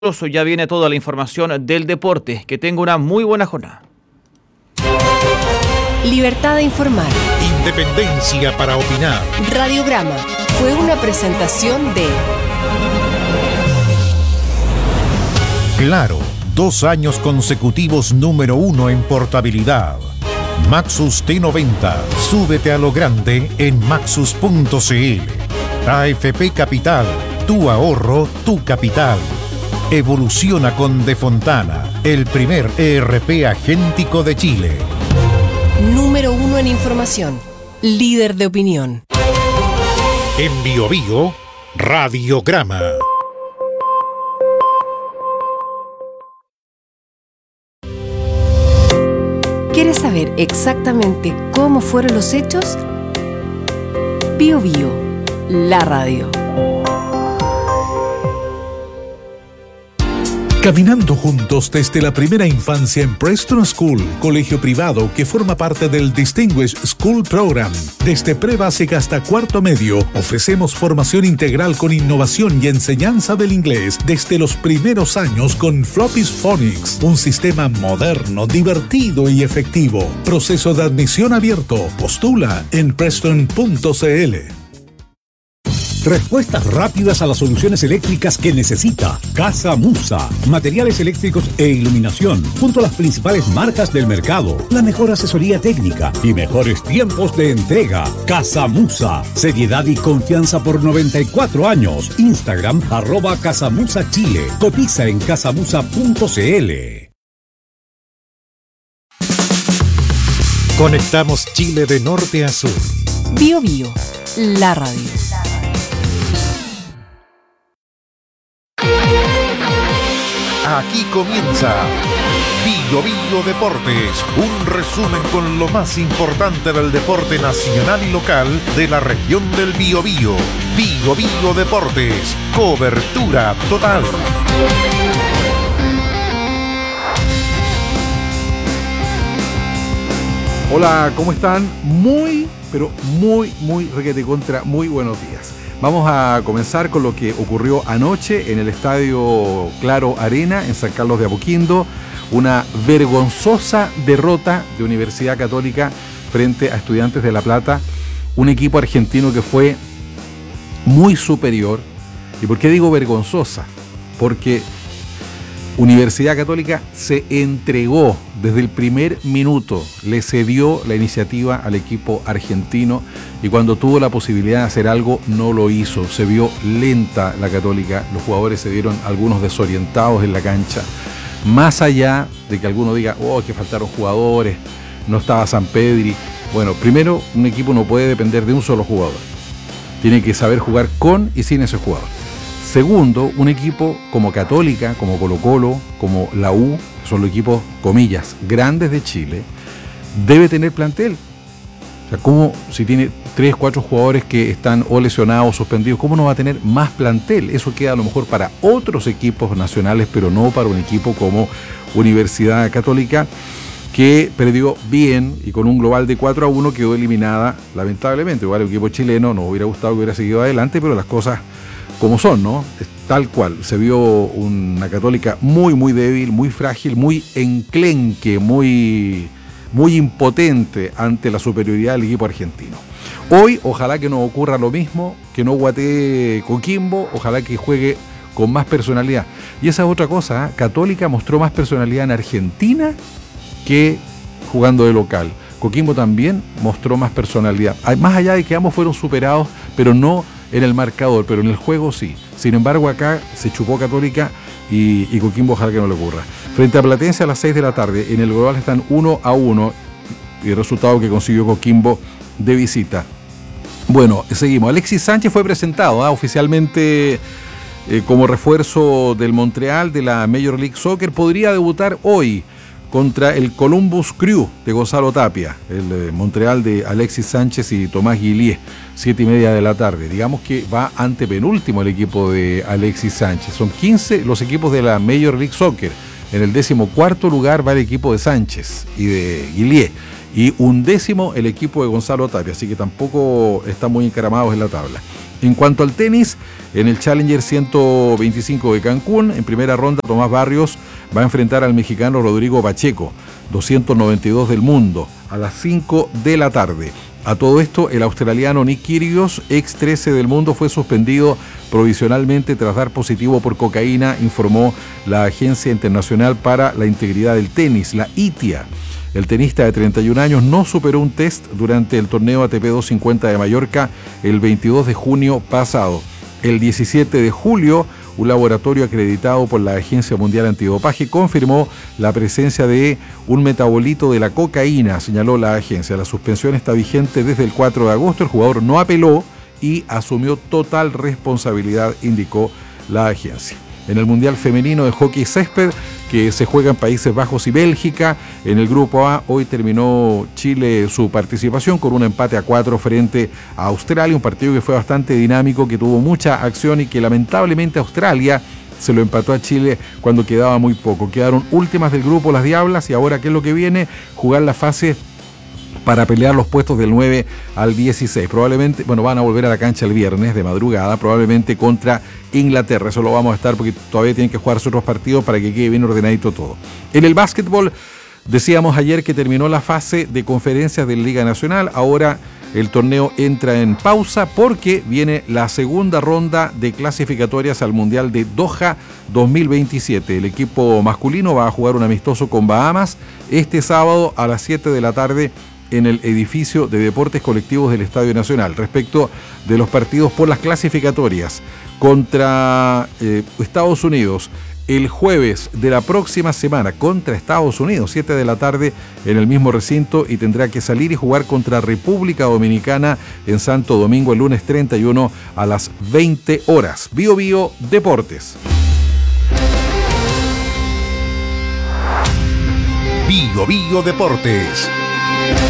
Ya viene toda la información del deporte. Que tenga una muy buena jornada. Libertad de informar. Independencia para opinar. Radiograma fue una presentación de Claro, 2 años consecutivos número 1 en portabilidad. Maxus T90. Súbete a lo grande en maxus.cl. AFP Capital. Tu ahorro, tu capital. Evoluciona con De Fontana, el primer ERP agéntico de Chile. Número 1 en información. Líder de opinión. En BioBio, Radiograma. ¿Quieres saber exactamente cómo fueron los hechos? BioBio, la radio. Caminando juntos desde la primera infancia en Preston School, colegio privado que forma parte del Distinguished School Program. Desde pre-básica hasta cuarto medio, ofrecemos formación integral con innovación y enseñanza del inglés desde los primeros años con Floppy's Phonics, un sistema moderno, divertido y efectivo. Proceso de admisión abierto. Postula en preston.cl. Respuestas rápidas a las soluciones eléctricas que necesita. Casa Musa. Materiales eléctricos e iluminación, junto a las principales marcas del mercado. La mejor asesoría técnica y mejores tiempos de entrega. Casa Musa. Seriedad y confianza por 94 años. Instagram @CasaMusaChile. Cotiza en casamusa.cl. Conectamos Chile de norte a sur. BioBio, la radio. Aquí comienza BioBio Deportes, un resumen con lo más importante del deporte nacional y local de la región del Biobío. BioBio Deportes, cobertura total. Hola, ¿cómo están? Muy requete contra, muy buenos días. Vamos a comenzar con lo que ocurrió anoche en el estadio Claro Arena en San Carlos de Apoquindo. Una vergonzosa derrota de Universidad Católica frente a Estudiantes de La Plata. Un equipo argentino que fue muy superior. ¿Y por qué digo vergonzosa? Porque Universidad Católica se entregó desde el primer minuto, le cedió la iniciativa al equipo argentino y cuando tuvo la posibilidad de hacer algo no lo hizo. Se vio lenta la Católica, los jugadores se vieron algunos desorientados en la cancha. Más allá de que alguno diga, que faltaron jugadores, no estaba Sampedri. Bueno, primero, un equipo no puede depender de un solo jugador. Tiene que saber jugar con y sin ese jugador. Segundo, un equipo como Católica, como Colo-Colo, como la U, que son los equipos, comillas, grandes de Chile, debe tener plantel. O sea, ¿cómo si tiene 3, 4 jugadores que están o lesionados o suspendidos, cómo no va a tener más plantel? Eso queda a lo mejor para otros equipos nacionales, pero no para un equipo como Universidad Católica, que perdió bien y con un global de 4-1 quedó eliminada, lamentablemente. Igual el equipo chileno nos hubiera gustado que hubiera seguido adelante, pero las cosas como son, ¿no? Es tal cual. Se vio una Católica muy débil, muy frágil, muy enclenque, muy impotente ante la superioridad del equipo argentino. Hoy, ojalá que no ocurra lo mismo, que no guatee Coquimbo, ojalá que juegue con más personalidad. Y esa es otra cosa, ¿eh? Católica mostró más personalidad en Argentina que jugando de local. Coquimbo también mostró más personalidad. Más allá de que ambos fueron superados, pero no en el marcador, pero en el juego sí. Sin embargo, acá se chupó Católica y Coquimbo ojalá que no le ocurra. Frente a Platense a las 6 de la tarde, en el global están 1-1 y el resultado que consiguió Coquimbo de visita. Bueno, seguimos. Alexis Sánchez fue presentado oficialmente como refuerzo del Montreal de la Major League Soccer. Podría debutar hoy contra el Columbus Crew de Gonzalo Tapia, el Montreal de Alexis Sánchez y Tomás Guillier, 7:30 de la tarde. Digamos que va antepenúltimo el equipo de Alexis Sánchez. Son 15 los equipos de la Major League Soccer. En el 14º lugar va el equipo de Sánchez y de Guillier. Y 11º el equipo de Gonzalo Tapia, así que tampoco están muy encaramados en la tabla. En cuanto al tenis, en el Challenger 125 de Cancún, en primera ronda Tomás Barrios va a enfrentar al mexicano Rodrigo Pacheco, 292 del mundo, a las 5 de la tarde. A todo esto, el australiano Nick Kyrgios, ex 13 del mundo, fue suspendido provisionalmente tras dar positivo por cocaína, informó la Agencia Internacional para la Integridad del Tenis, la ITIA. El tenista de 31 años no superó un test durante el torneo ATP 250 de Mallorca el 22 de junio pasado. El 17 de julio, un laboratorio acreditado por la Agencia Mundial Antidopaje confirmó la presencia de un metabolito de la cocaína, señaló la agencia. La suspensión está vigente desde el 4 de agosto. El jugador no apeló y asumió total responsabilidad, indicó la agencia. En el Mundial Femenino de Hockey Césped, que se juega en Países Bajos y Bélgica, en el Grupo A, hoy terminó Chile su participación con un empate a 4 frente a Australia, un partido que fue bastante dinámico, que tuvo mucha acción y que lamentablemente Australia se lo empató a Chile cuando quedaba muy poco. Quedaron últimas del grupo las Diablas y ahora, ¿qué es lo que viene? Jugar la fase para pelear los puestos del 9 al 16. Probablemente, van a volver a la cancha el viernes de madrugada, probablemente contra Inglaterra. Eso lo vamos a estar porque todavía tienen que jugarse otros partidos para que quede bien ordenadito todo. En el básquetbol, decíamos ayer que terminó la fase de conferencias de la Liga Nacional. Ahora el torneo entra en pausa porque viene la segunda ronda de clasificatorias al Mundial de Doha 2027. El equipo masculino va a jugar un amistoso con Bahamas este sábado a las 7 de la tarde en el edificio de deportes colectivos del Estadio Nacional. Respecto de los partidos por las clasificatorias contra Estados Unidos, el jueves de la próxima semana contra Estados Unidos, 7 de la tarde en el mismo recinto, y tendrá que salir y jugar contra República Dominicana en Santo Domingo el lunes 31 a las 20 horas. Bio Bio Deportes. Bio Bio Deportes.